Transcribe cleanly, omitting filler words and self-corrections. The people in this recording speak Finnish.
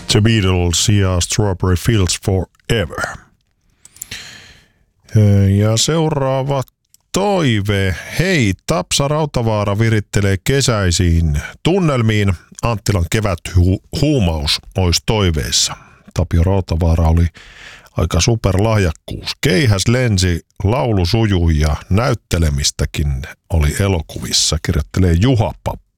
The Beatles ja Strawberry Fields Forever. Ja seuraava toive. Hei, Tapsa Rautavaara virittelee kesäisiin tunnelmiin. Anttilan keväthuumaus olisi toiveissa. Tapio Rautavaara oli aika superlahjakkuus. Keihäs lensi, laulu sujui ja näyttelemistäkin oli elokuvissa, kirjoittelee Juha Pappa.